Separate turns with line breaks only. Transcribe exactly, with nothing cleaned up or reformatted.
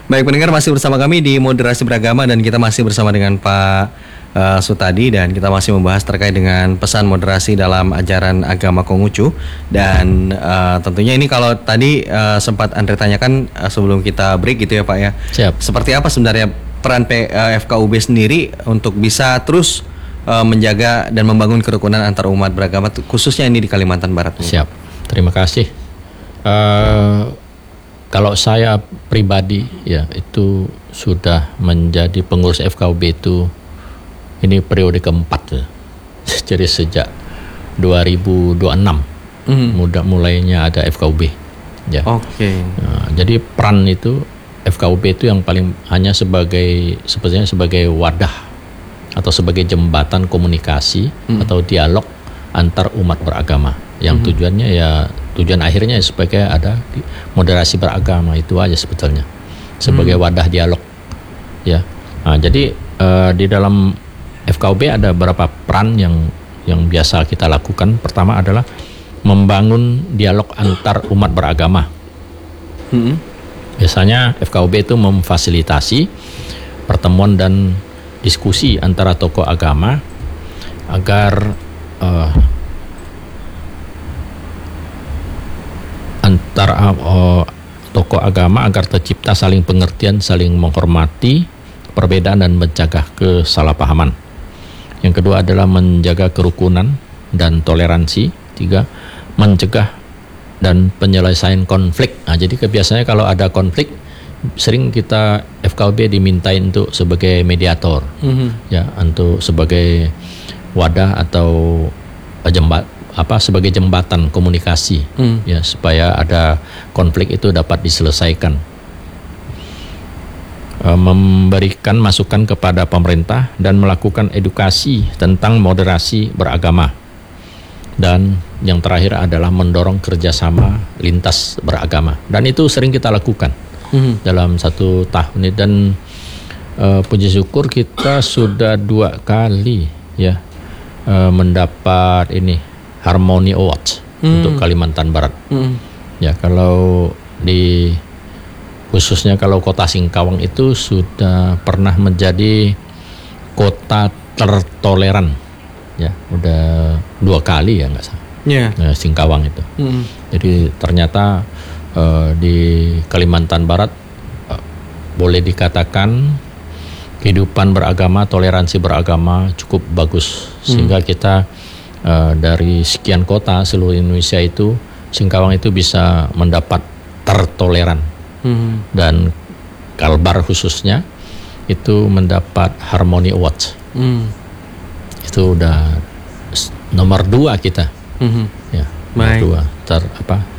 Baik pendengar, masih bersama kami di Moderasi Beragama dan kita masih bersama dengan Pak uh, Sutadi dan kita masih membahas terkait dengan pesan moderasi dalam ajaran agama Konghucu. Dan uh, tentunya ini kalau tadi uh, sempat Andre tanyakan uh, sebelum kita break gitu ya Pak ya.
Siap.
Seperti apa sebenarnya peran P, uh, F K U B sendiri untuk bisa terus uh, menjaga dan membangun kerukunan antar umat beragama khususnya ini di Kalimantan Barat.
Siap. Terima kasih. Uh, Kalau saya pribadi ya itu sudah menjadi pengurus F K U B itu ini periode keempat, jadi sejak dua ribu dua puluh enam mm. mudah mulainya ada F K U B. Ya.
Oke. Okay.
Nah, jadi peran itu F K U B itu yang paling hanya sebagai sepertinya sebagai wadah atau sebagai jembatan komunikasi mm. atau dialog antar umat beragama yang mm-hmm. tujuannya ya tujuan akhirnya sebagai ada moderasi beragama itu aja sebetulnya sebagai hmm. wadah dialog ya. Nah, jadi uh, di dalam F K U B ada beberapa peran yang yang biasa kita lakukan. Pertama adalah membangun dialog antar umat beragama. Hmm. Biasanya F K U B itu memfasilitasi pertemuan dan diskusi antara tokoh agama agar uh, antara uh, tokoh agama agar tercipta saling pengertian, saling menghormati perbedaan dan mencegah kesalahpahaman. Yang kedua adalah menjaga kerukunan dan toleransi. Tiga, mencegah dan penyelesaian konflik. Nah, jadi kebiasaannya kalau ada konflik sering kita F K U B dimintain untuk sebagai mediator, mm-hmm. ya, untuk sebagai wadah atau jembat apa sebagai jembatan komunikasi hmm. ya supaya ada konflik itu dapat diselesaikan. E, memberikan masukan kepada pemerintah dan melakukan edukasi tentang moderasi beragama. Dan yang terakhir adalah mendorong kerjasama lintas beragama. Dan itu sering kita lakukan hmm. dalam satu tahun ini. Dan e, puji syukur kita sudah dua kali ya e, mendapat ini Harmony Awards hmm. untuk Kalimantan Barat. Hmm. Ya, kalau di khususnya kalau kota Singkawang itu sudah pernah menjadi kota tertoleran. Ya, udah dua kali ya nggak salah. Yeah. Nah, Singkawang itu. Hmm. Jadi ternyata uh, di Kalimantan Barat uh, boleh dikatakan kehidupan beragama, toleransi beragama cukup bagus sehingga hmm. kita Uh, dari sekian kota seluruh Indonesia itu Singkawang itu bisa mendapat tertoleran hmm. dan Kalbar khususnya itu mendapat Harmony Awards. hmm. Itu udah nomor dua kita hmm. ya nomor dua ter apa